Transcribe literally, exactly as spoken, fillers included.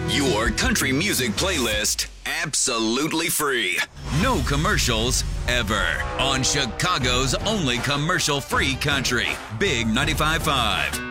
Your country music playlist, absolutely free. No commercials ever. On Chicago's only commercial-free country, Big ninety-five point five.